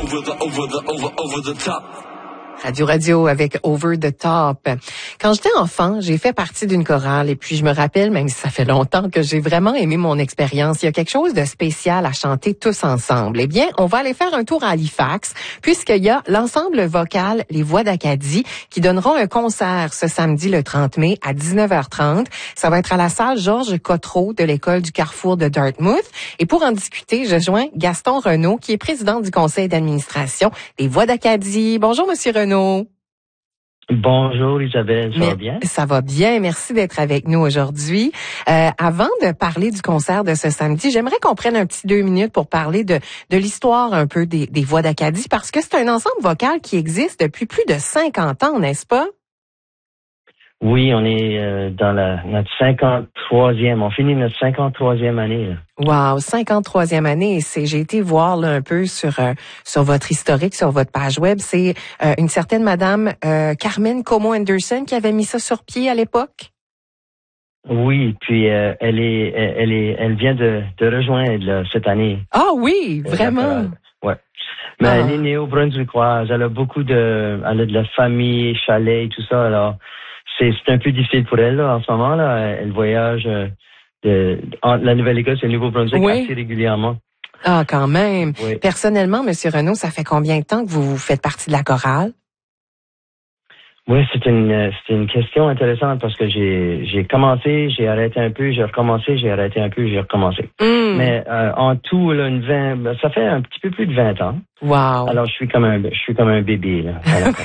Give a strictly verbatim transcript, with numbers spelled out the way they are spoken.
over the, over the, over, over the top. Radio Radio avec Over the Top. Quand j'étais enfant, j'ai fait partie d'une chorale et puis je me rappelle, même si ça fait longtemps, que j'ai vraiment aimé mon expérience. Il y a quelque chose de spécial à chanter tous ensemble. Eh bien, on va aller faire un tour à Halifax puisqu'il y a l'ensemble vocal Les Voix d'Acadie qui donneront un concert ce samedi le trente mai à dix-neuf heures trente. Ça va être à la salle Georges Cotreau de l'école du Carrefour de Dartmouth. Et pour en discuter, je joins Gaston Renaud qui est président du conseil d'administration des Voix d'Acadie. Bonjour, Monsieur Renaud. Bonjour Isabelle, ça Mais, va bien? Ça va bien, merci d'être avec nous aujourd'hui. Euh, avant de parler du concert de ce samedi, j'aimerais qu'on prenne un petit deux minutes pour parler de, de l'histoire un peu des, des Voix d'Acadie, parce que c'est un ensemble vocal qui existe depuis plus de cinquante ans, n'est-ce pas? Oui, on est euh, dans la notre cinquante-troisième, on finit notre cinquante-troisième année. Là. Wow, cinquante-troisième année. C'est, j'ai été voir là un peu sur euh, sur votre historique, sur votre page web. C'est euh, une certaine Madame euh, Carmen Como Anderson qui avait mis ça sur pied à l'époque. Oui, puis euh, elle est, elle est, elle vient de, de rejoindre là, cette année. Ah oui, vraiment. Euh, ouais. Mais Ah. elle est néo-brunswickoise. Elle a beaucoup de, elle a de la famille, chalet et tout ça. Alors c'est c'est un peu difficile pour elle là en ce moment là. Elle voyage. Euh, De, entre la Nouvelle-Écosse et le Nouveau-Brunswick oui. assez régulièrement. Ah, quand même. Oui. Personnellement, Monsieur Renaud, ça fait combien de temps que vous faites partie de la chorale? Oui, c'est une c'est une question intéressante parce que j'ai j'ai commencé, j'ai arrêté un peu, j'ai recommencé, j'ai arrêté un peu, j'ai recommencé. Mm. Mais euh, en tout, là, une vingt, ça fait un petit peu plus de vingt ans. Wow. Alors je suis comme un je suis comme un bébé là.